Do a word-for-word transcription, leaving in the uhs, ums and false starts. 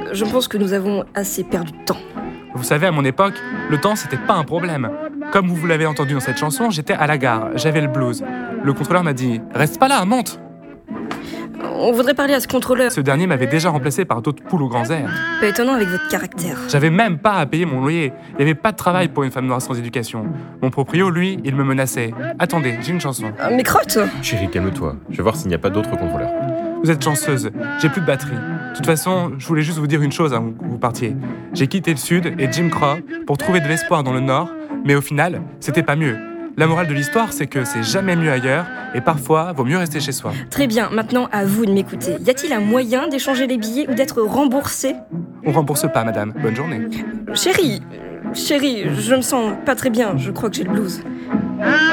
je pense que nous avons assez perdu de temps. Vous savez, à mon époque, le temps, c'était pas un problème. Comme vous l'avez entendu dans cette chanson, j'étais à la gare, j'avais le blues. Le contrôleur m'a dit « Reste pas là, monte !» On voudrait parler à ce contrôleur. Ce dernier m'avait déjà remplacé par d'autres poules aux grands airs. Pas étonnant avec votre caractère. J'avais même pas à payer mon loyer. Il n'y avait pas de travail pour une femme noire sans éducation. Mon proprio, lui, il me menaçait. Attendez, j'ai une chanson. Ah, mais crotte! Chérie, calme-toi. Je vais voir s'il n'y a pas d'autres contrôleurs. Vous êtes chanceuse, j'ai plus de batterie. De toute façon, je voulais juste vous dire une chose avant que vous partiez. J'ai quitté le Sud et Jim Crow pour trouver de l'espoir dans le Nord, mais au final, c'était pas mieux. La morale de l'histoire, c'est que c'est jamais mieux ailleurs, et parfois, vaut mieux rester chez soi. Très bien, maintenant à vous de m'écouter. Y a-t-il un moyen d'échanger les billets ou d'être remboursé? On rembourse pas, madame. Bonne journée. Chérie, chérie, je me sens pas très bien, je crois que j'ai le blues.